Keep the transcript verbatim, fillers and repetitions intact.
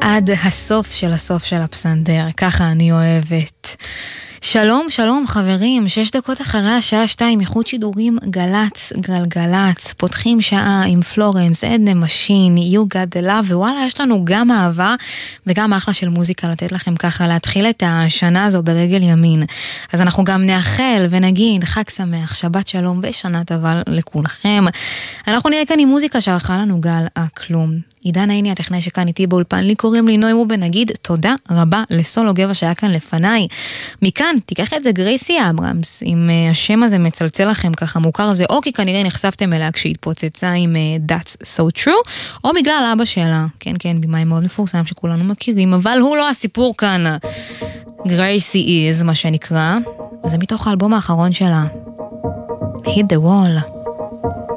עד הסוף של הסוף של הפסנדר, ככה אני אוהבת. שלום, שלום חברים, שש דקות אחרי השעה שתיים, איכות שידורים גלץ, גלגלץ, פותחים שעה עם פלורנס, אדנה משין, You Got the Love, ווואלה, יש לנו גם אהבה וגם אחלה של מוזיקה לתת לכם ככה, להתחיל את השנה הזו ברגל ימין. אז אנחנו גם נאחל ונגיד חג שמח, שבת שלום ושנה טובה לכולכם. אנחנו נראה כאן עם מוזיקה שערכה לנו גל הכלום. עידן העיני הטכנאי שכאן איתי באולפן, לי קוראים לי נוי רובין, נגיד תודה רבה לסולו גבע שהיה כאן לפניי. מכאן תיקח את זה גרייסי אברמס, אם uh, השם הזה מצלצל לכם ככה מוכר, זה או כי כנראה נחשפתם אליה כשהתפוצצה עם uh, That's So True, או בגלל אבא שלה, כן כן, בימאי מאוד מפורסם שכולנו מכירים, אבל הוא לא הסיפור כאן. גרייסי is מה שנקרא, זה מתוך האלבום האחרון שלה, Hit the Wall.